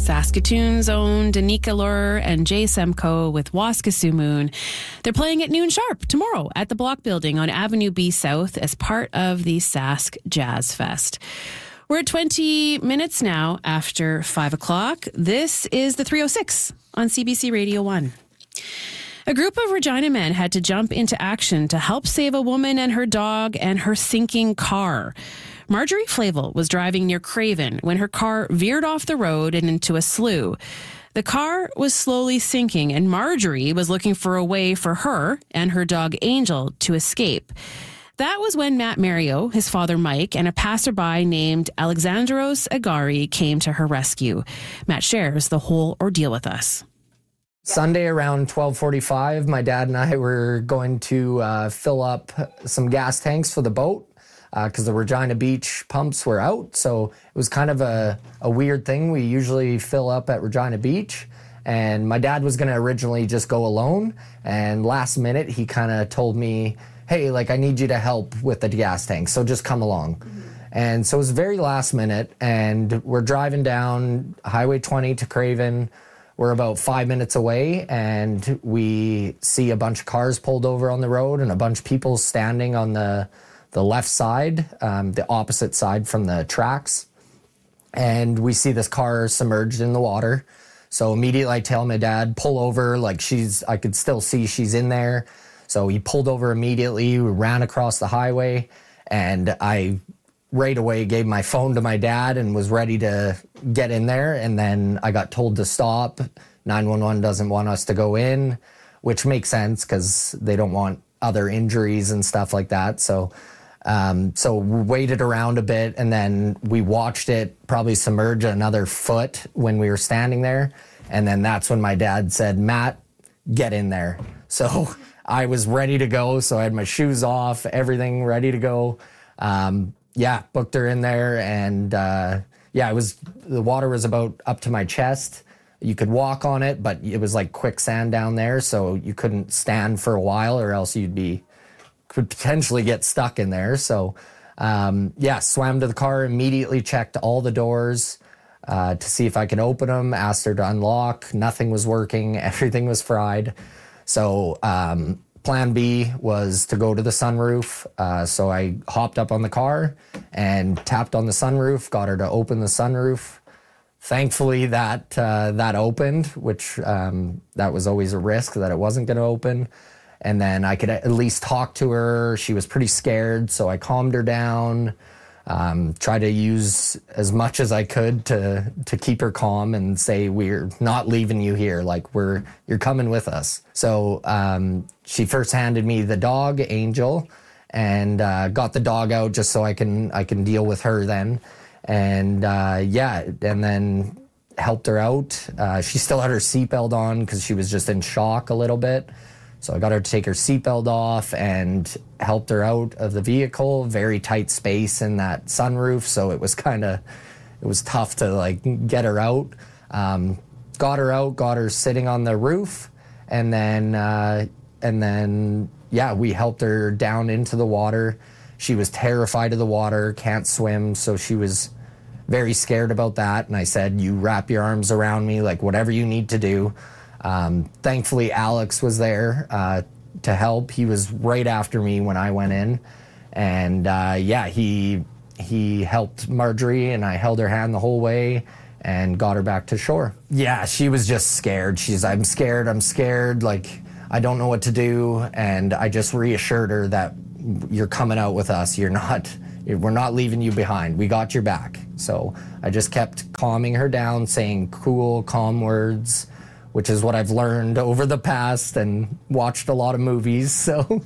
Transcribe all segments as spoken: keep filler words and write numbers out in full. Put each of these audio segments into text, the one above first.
Saskatoon's own Danica Lure and Jay Semco with Waskasiu Moon. They're playing at noon sharp tomorrow at the Block Building on Avenue B South as part of the Sask Jazz Fest. We're at twenty minutes now after five o'clock. This is the three oh six on C B C Radio one. A group of Regina men had to jump into action to help save a woman and her dog and her sinking car. Marjorie Flavel was driving near Craven when her car veered off the road and into a slough. The car was slowly sinking, and Marjorie was looking for a way for her and her dog Angel to escape. That was when Matt Mario, his father Mike, and a passerby named Alexandros Agari came to her rescue. Matt shares the whole ordeal with us. Sunday around twelve forty-five, my dad and I were going to uh, fill up some gas tanks for the boat because uh, the Regina Beach pumps were out. So it was kind of a, a weird thing. We usually fill up at Regina Beach, and my dad was going to originally just go alone. And last minute, he kind of told me, hey, like, I need you to help with the gas tank, so just come along. Mm-hmm. And so it was very last minute, and we're driving down Highway twenty to Craven. We're about five minutes away, and we see a bunch of cars pulled over on the road and a bunch of people standing on the the left side, um, the opposite side from the tracks. And we see this car submerged in the water. So immediately I tell my dad, pull over, like she's, I could still see she's in there. So he pulled over immediately, we ran across the highway, and I right away gave my phone to my dad and was ready to get in there. And then I got told to stop. nine one one doesn't want us to go in, which makes sense because they don't want other injuries and stuff like that. So, um, so we waited around a bit, and then we watched it probably submerge another foot when we were standing there. And then that's when my dad said, Matt, get in there. So I was ready to go. So I had my shoes off, everything ready to go. Um, Yeah, booked her in there, and uh, yeah, it was the water was about up to my chest. You could walk on it, but it was like quicksand down there, so you couldn't stand for a while, or else you'd be could potentially get stuck in there. So um, yeah, swam to the car, immediately checked all the doors uh, to see if I could open them. Asked her to unlock. Nothing was working. Everything was fried. So. Um, Plan B was to go to the sunroof, uh, so I hopped up on the car and tapped on the sunroof, got her to open the sunroof. Thankfully, that uh, that opened, which um, that was always a risk that it wasn't going to open. And then I could at least talk to her. She was pretty scared, so I calmed her down, um, tried to use as much as I could to to keep her calm and say, we're not leaving you here, like we're you're coming with us. So um, she first handed me the dog, Angel, and uh, got the dog out just so I can I can deal with her then. And uh, yeah, and then helped her out. Uh, she still had her seatbelt on because she was just in shock a little bit. So I got her to take her seatbelt off and helped her out of the vehicle. Very tight space in that sunroof, so it was kind of, it was tough to like get her out. Um, got her out, got her sitting on the roof, and then uh, and then yeah, we helped her down into the water. She was terrified of the water, can't swim, so she was very scared about that. And I said, "You wrap your arms around me, like whatever you need to do." Um, thankfully, Alex was there uh, to help. He was right after me when I went in. And uh, yeah, he he helped Marjorie, and I held her hand the whole way and got her back to shore. Yeah, she was just scared. She's, I'm scared, I'm scared, like, I don't know what to do. And I just reassured her that you're coming out with us. You're not, we're not leaving you behind. We got your back. So I just kept calming her down, saying cool, calm words, which is what I've learned over the past and watched a lot of movies. So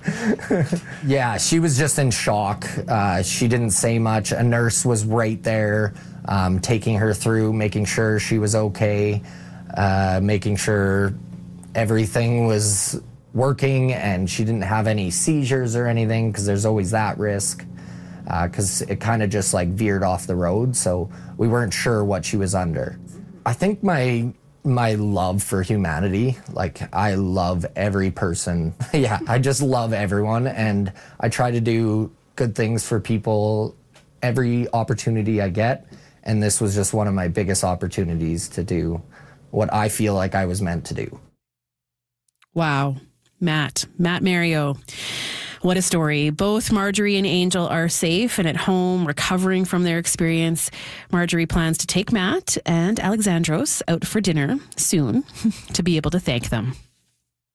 yeah, she was just in shock. Uh, she didn't say much. A nurse was right there, um, taking her through, making sure she was okay, uh, making sure everything was working and she didn't have any seizures or anything, because there's always that risk, because uh, it kind of just like veered off the road. So we weren't sure what she was under. I think my my love for humanity, like I love every person. Yeah, I just love everyone, and I try to do good things for people every opportunity I get. And this was just one of my biggest opportunities to do what I feel like I was meant to do. Wow. Matt, Matt Mario. What a story. Both Marjorie and Angel are safe and at home, recovering from their experience. Marjorie plans to take Matt and Alexandros out for dinner soon to be able to thank them.